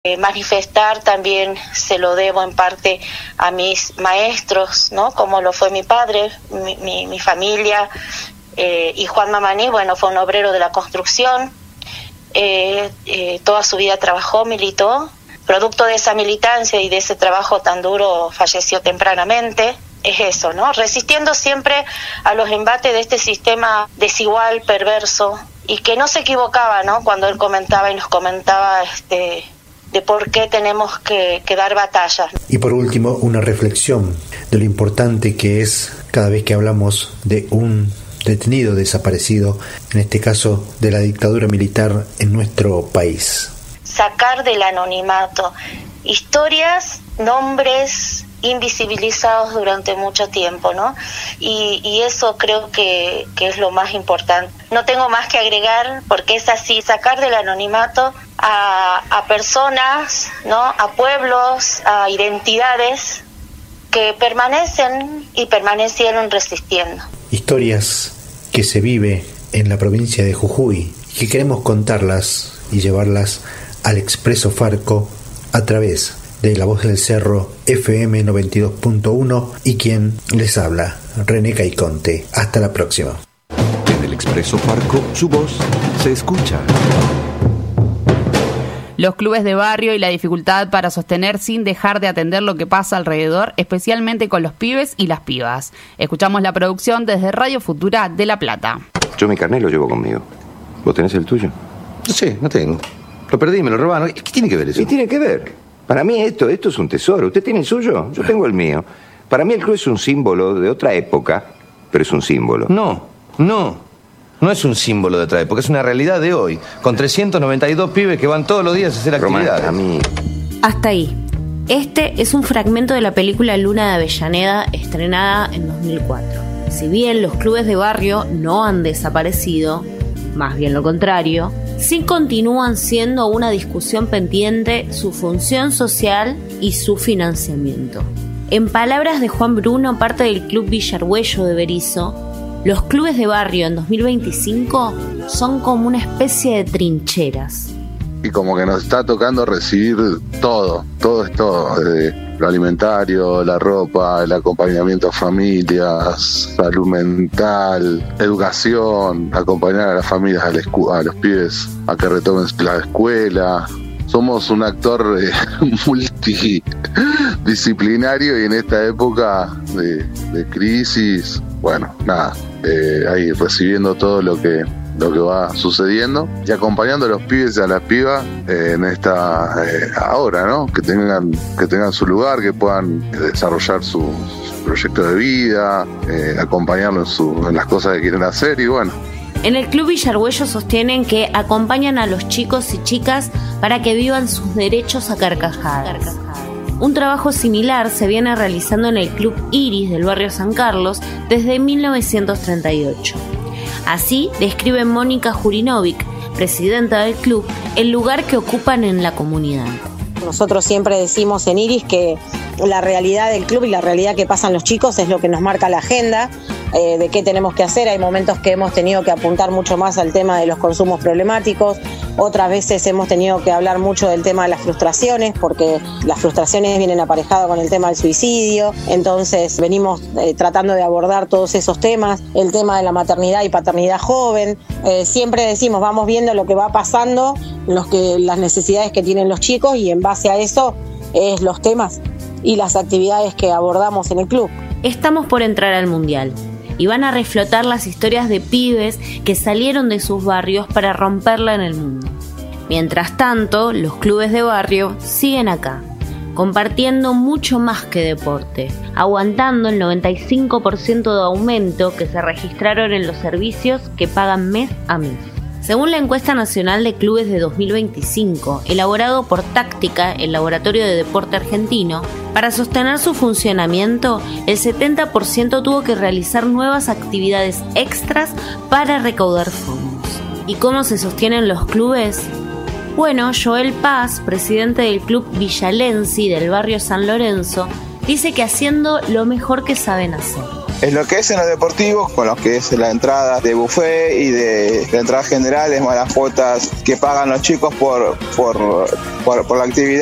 Manifestar también se lo debo en parte a mis maestros, ¿no? Como lo fue mi padre, mi familia, y Juan Mamaní, bueno, fue un obrero de la construcción, toda su vida trabajó, militó, producto de esa militancia y de ese trabajo tan duro falleció tempranamente. Es eso, ¿no? Resistiendo siempre a los embates de este sistema desigual, perverso, y que no se equivocaba, ¿no? Cuando él comentaba y nos comentaba de por qué tenemos que dar batalla. Y por último, una reflexión de lo importante que es cada vez que hablamos de un detenido desaparecido, en este caso de la dictadura militar en nuestro país. Sacar del anonimato historias, nombres invisibilizados durante mucho tiempo, ¿no? Y eso creo que es lo más importante. No tengo más que agregar, porque es así, sacar del anonimato a personas, ¿no? A pueblos, a identidades que permanecen y permanecieron resistiendo. Historias que se vive en la provincia de Jujuy y que queremos contarlas y llevarlas al Expreso Farco a través de La Voz del Cerro FM 92.1 y quien les habla, René Caiconte. Hasta la próxima. En el Expreso Farco, su voz se escucha. Los clubes de barrio y la dificultad para sostener sin dejar de atender lo que pasa alrededor, especialmente con los pibes y las pibas. Escuchamos la producción desde Radio Futura de La Plata. Yo mi carnet lo llevo conmigo. ¿Vos tenés el tuyo? Sí, no tengo. Lo perdí, me lo robaron. ¿Qué tiene que ver eso? ¿Qué tiene que ver? Para mí esto es un tesoro. ¿Usted tiene el suyo? Yo tengo el mío. Para mí el club es un símbolo de otra época, pero es un símbolo. No es un símbolo de otra época, es una realidad de hoy, con 392 pibes que van todos los días a hacer actividades. A mí. Hasta ahí. Este es un fragmento de la película Luna de Avellaneda, estrenada en 2004. Si bien los clubes de barrio no han desaparecido, más bien lo contrario, sí continúan siendo una discusión pendiente su función social y su financiamiento. En palabras de Juan Bruno, parte del Club Villa Argüello de Berisso, los clubes de barrio en 2025 son como una especie de trincheras. Y como que nos está tocando recibir todo es todo, desde lo alimentario, la ropa, el acompañamiento a familias, salud mental, educación, acompañar a las familias, a los pibes a que retomen la escuela. Somos un actor multidisciplinario y en esta época de crisis, bueno, nada, ahí recibiendo todo lo que va sucediendo y acompañando a los pibes y a las pibas en esta ahora, ¿no? Que tengan su lugar, que puedan desarrollar su proyecto de vida, acompañarlo en las cosas que quieren hacer y bueno. En el Club Villa Argüello sostienen que acompañan a los chicos y chicas para que vivan sus derechos a carcajadas. Un trabajo similar se viene realizando en el Club Iris del barrio San Carlos desde 1938. Así describe Mónica Jurinovic, presidenta del club, el lugar que ocupan en la comunidad. Nosotros siempre decimos en Iris que la realidad del club y la realidad que pasan los chicos es lo que nos marca la agenda, de qué tenemos que hacer. Hay momentos que hemos tenido que apuntar mucho más al tema de los consumos problemáticos, otras veces hemos tenido que hablar mucho del tema de las frustraciones, porque las frustraciones vienen aparejadas con el tema del suicidio, entonces venimos tratando de abordar todos esos temas, el tema de la maternidad y paternidad joven. Siempre decimos, vamos viendo lo que va pasando, las necesidades que tienen los chicos y en base a eso es los temas y las actividades que abordamos en el club. Estamos por entrar al Mundial y van a reflotar las historias de pibes que salieron de sus barrios para romperla en el mundo. Mientras tanto, los clubes de barrio siguen acá, compartiendo mucho más que deporte, aguantando el 95% de aumento que se registraron en los servicios que pagan mes a mes. Según la encuesta nacional de clubes de 2025, elaborado por Táctica, el Laboratorio de Deporte Argentino, para sostener su funcionamiento, el 70% tuvo que realizar nuevas actividades extras para recaudar fondos. ¿Y cómo se sostienen los clubes? Bueno, Joel Paz, presidente del Club Villalensi del barrio San Lorenzo, dice que haciendo lo mejor que saben hacer. Es lo que es en los deportivos, con lo que es la entrada de buffet y de la entrada general, es más las cuotas que pagan los chicos por la actividad.